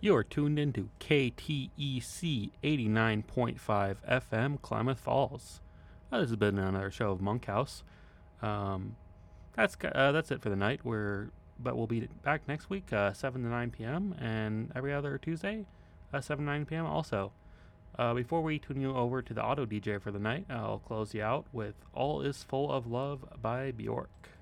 You are tuned into KTEC 89.5 FM, Klamath Falls. This has been another show of Monkhouse. Um, that's it for the night. But we'll be back next week, 7 to 9 p.m. and every other Tuesday, 7 to 9 p.m. also. Before we tune you over to the auto DJ for the night, I'll close you out with "All Is Full of Love" by Bjork.